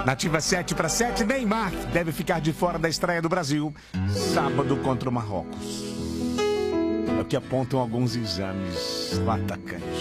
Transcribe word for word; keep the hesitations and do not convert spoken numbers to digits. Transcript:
Nativa sete para sete, Neymar deve ficar de fora da estreia do Brasil sábado contra o Marrocos. É o que apontam alguns exames do atacante.